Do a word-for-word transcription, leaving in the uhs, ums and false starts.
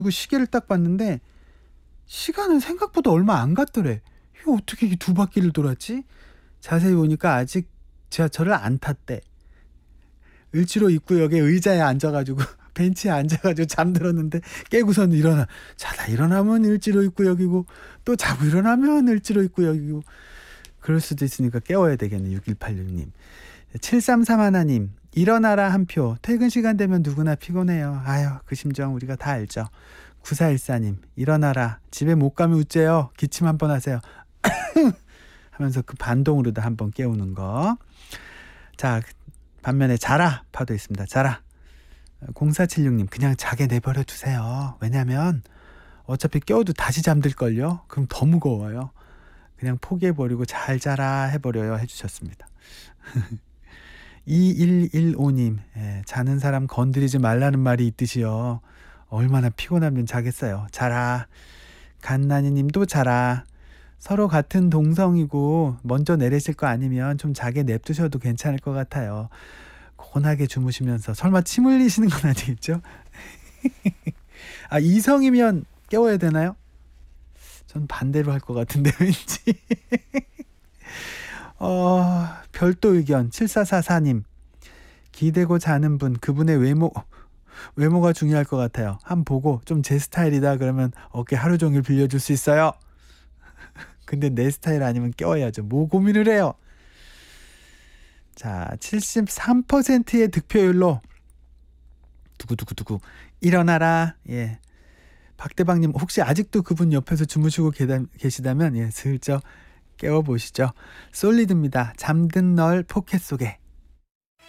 그리고 시계를 딱 봤는데 시간은 생각보다 얼마 안 갔더래. 이거 어떻게 이게 두 바퀴를 돌았지? 자세히 보니까 아직 지하철을 안 탔대. 을지로 입구역에 의자에 앉아가지고 벤치에 앉아가지고 잠들었는데 깨고선 일어나. 자다 일어나면 을지로 입구역이고 또 자고 일어나면 을지로 입구역이고 그럴 수도 있으니까 깨워야 되겠네. 육일팔육 님. 칠삼삼일 님. 일어나라 한 표. 퇴근 시간 되면 누구나 피곤해요. 아유 그 심정 우리가 다 알죠. 구사일사 님. 일어나라. 집에 못 가면 우째요. 기침 한번 하세요. 하면서 그 반동으로도 한번 깨우는 거. 자, 반면에 자라 파도 있습니다. 자라. 공사칠육 님. 그냥 자게 내버려 두세요. 왜냐면 어차피 깨워도 다시 잠들걸요. 그럼 더 무거워요. 그냥 포기해버리고 잘 자라 해버려요 해주셨습니다. 이일일오 님. 예, 자는 사람 건드리지 말라는 말이 있듯이요. 얼마나 피곤하면 자겠어요. 자라. 간나니 님도 자라. 서로 같은 동성이고 먼저 내리실 거 아니면 좀 자게 냅두셔도 괜찮을 것 같아요. 고운하게 주무시면서 설마 침 흘리시는 건 아니겠죠? 아, 이성이면 깨워야 되나요? 전 반대로 할 것 같은데 왠지. 어, 별도 의견 칠사사사 님. 기대고 자는 분, 그분의 외모 외모가 중요할 것 같아요. 한번 보고 좀 제 스타일이다 그러면 어깨 하루 종일 빌려줄 수 있어요. 근데 내 스타일 아니면 깨워야죠. 뭐 고민을 해요. 자, 칠십삼 퍼센트의 득표율로 두구두구두구 일어나라. 예. 박대방님 혹시 아직도 그분 옆에서 주무시고 계시다면 예, 슬쩍 깨워보시죠. 솔리드입니다. 잠든 널 포켓 속에.